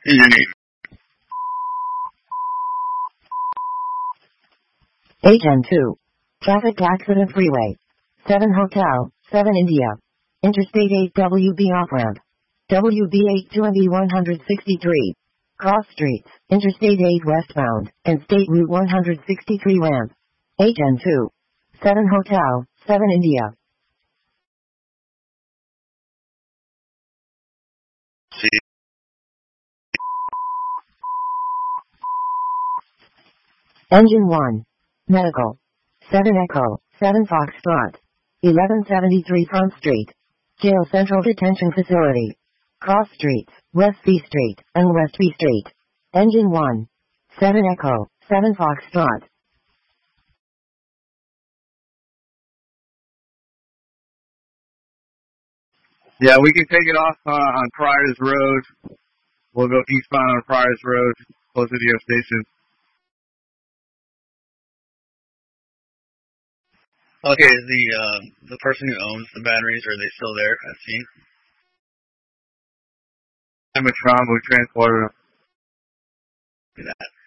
in your name. HN2. Traffic Accident Freeway. 7 Hotel, 7 India. Interstate 8 WB off-ramp. WB8 to MB 163. Cross streets, Interstate 8 westbound, and State Route 163 ramp. HN2. 7 Hotel, 7 India. Engine 1. Medical. 7 Echo, 7 Foxtrot. 1173 Front Street. Jail Central Detention Facility. Cross streets, West B Street, and West B Street. Engine 1. 7 Echo, 7 Foxtrot. Yeah, we can take it off on Friars Road. We'll go eastbound on Friars Road, closer to your station. Okay, is the person who owns the batteries, are they still there at scene? I'm a Tron, we transported them. Do that.